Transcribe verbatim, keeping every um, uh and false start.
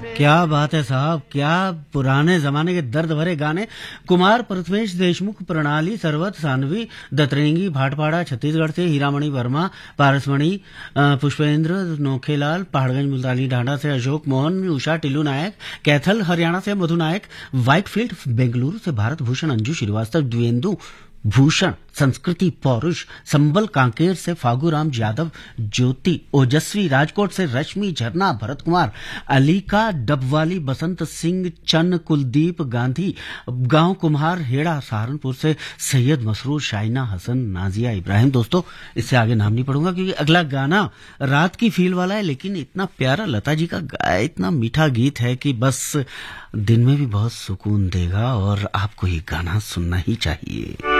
क्या बात है साहब, क्या पुराने जमाने के दर्द भरे गाने। कुमार प्रथमेश देशमुख, प्रणाली सरवत, सानवी दतरेंगी भाटपाड़ा छत्तीसगढ़ से, हीरामणि वर्मा पारसमणि, पुष्पेंद्र नोखेलाल पहाड़गंज मुल्तानी ढांढा से, अशोक मोहन, उषा टिल्लू नायक कैथल हरियाणा से, मधु नायक व्हाइटफील्ड बेंगलुरु से, भारत भूषण अंजू श्रीवास्तव, द्वेंदु भूषण संस्कृति पौरुष, संबल कांकेर से, फागूराम यादव, ज्योति ओजस्वी राजकोट से, रश्मि झरना, भरत कुमार, अलीका डबवाली, बसंत सिंह चन्न, कुलदीप गांधी, गांव कुम्हार हेड़ा सहारनपुर से, सैयद मसरूर, शाइना हसन, नाजिया इब्राहिम। दोस्तों इससे आगे नाम नहीं पढ़ूंगा क्योंकि अगला गाना रात की फील वाला है, लेकिन इतना प्यारा लता जी का गाया इतना मीठा गीत है कि बस दिन में भी बहुत सुकून देगा और आपको ये गाना सुनना ही चाहिए।